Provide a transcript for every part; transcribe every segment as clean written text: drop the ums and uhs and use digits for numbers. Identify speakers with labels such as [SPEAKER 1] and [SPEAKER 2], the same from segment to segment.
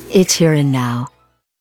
[SPEAKER 1] It's Here and Now.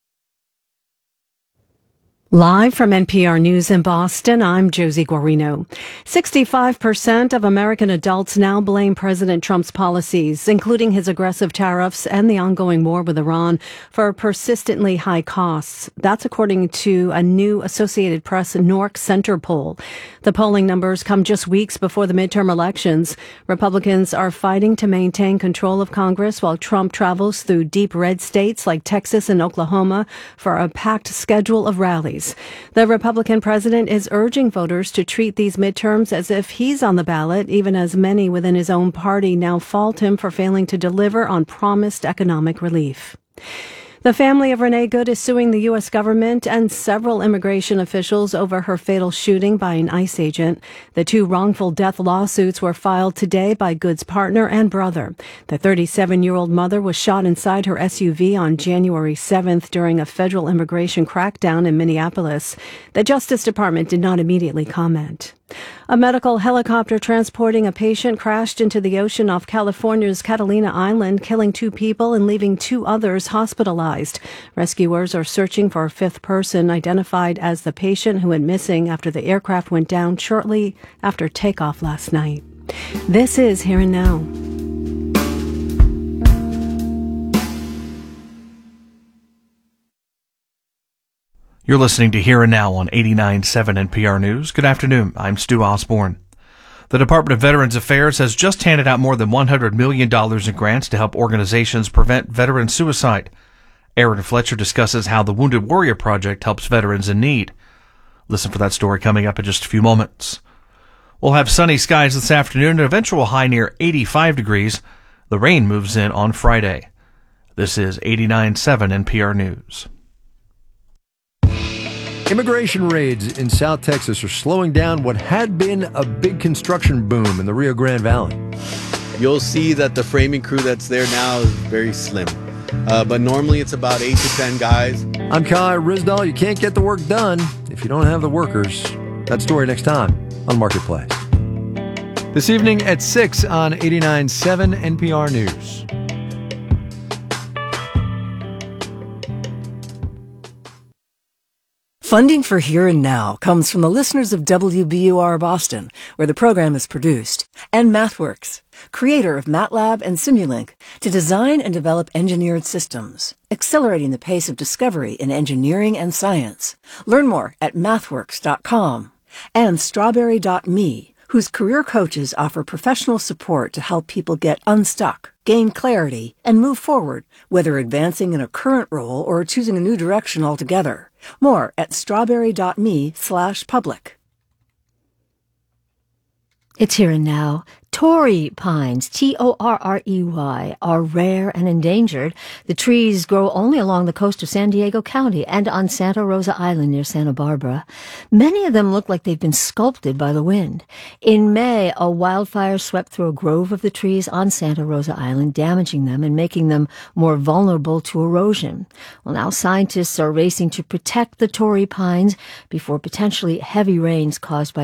[SPEAKER 2] Live from NPR News in Boston, I'm Josie Guarino. 65% of American adults now blame President Trump's policies, including his aggressive tariffs and the ongoing war with Iran, for persistently high costs. That's according to a new Associated Press NORC Center poll. The polling numbers come just weeks before the midterm elections. Republicans are fighting to maintain control of Congress while Trump travels through deep red states like Texas and Oklahoma for a packed schedule of rallies. The Republican president is urging voters to treat these midterms as if he's on the ballot, even as many within his own party now fault him for failing to deliver on promised economic relief. The family of Renee Good is suing the U.S. government and several immigration officials over her fatal shooting by an ICE agent. The two wrongful death lawsuits were filed today by Good's partner and brother. The 37-year-old mother was shot inside her SUV on January 7th during a federal immigration crackdown in Minneapolis. The Justice Department did not immediately comment. A medical helicopter transporting a patient crashed into the ocean off California's Catalina Island, killing 2 people and leaving 2 others hospitalized. Rescuers are searching for a 5th person, identified as the patient who went missing after the aircraft went down shortly after takeoff last night. This is Here and Now.
[SPEAKER 3] You're listening to Here and Now on 89.7 NPR News. Good afternoon. I'm Stu Osborne. The Department of Veterans Affairs has just handed out more than $100 million in grants to help organizations prevent veteran suicide. Aaron Fletcher discusses how the Wounded Warrior Project helps veterans in need. Listen for that story coming up in just a few moments. We'll have sunny skies this afternoon, an eventual high near 85 degrees. The rain moves in on Friday. This is 89.7 NPR News.
[SPEAKER 4] Immigration raids in South Texas are slowing down what had been a big construction boom in the Rio Grande Valley.
[SPEAKER 5] You'll see that the framing crew that's there now is very slim. But normally it's about 8 to 10 guys.
[SPEAKER 4] I'm Kai Rizdal. You can't get the work done if you don't have the workers. That story next time on Marketplace. This evening at 6 on 89.7 NPR News.
[SPEAKER 6] Funding for Here and Now comes from the listeners of WBUR Boston, where the program is produced, and MathWorks, creator of MATLAB and Simulink, to design and develop engineered systems, accelerating the pace of discovery in engineering and science. Learn more at mathworks.com. And Strawberry.me, whose career coaches offer professional support to help people get unstuck, gain clarity, and move forward, whether advancing in a current role or choosing a new direction altogether. More at strawberry.me/public.
[SPEAKER 1] It's Here and Now. Torrey pines, Torrey, are rare and endangered. The trees grow only along the coast of San Diego County and on Santa Rosa Island near Santa Barbara. Many of them look like they've been sculpted by the wind. In May, a wildfire swept through a grove of the trees on Santa Rosa Island, damaging them and making them more vulnerable to erosion. Well, now scientists are racing to protect the Torrey pines before potentially heavy rains caused by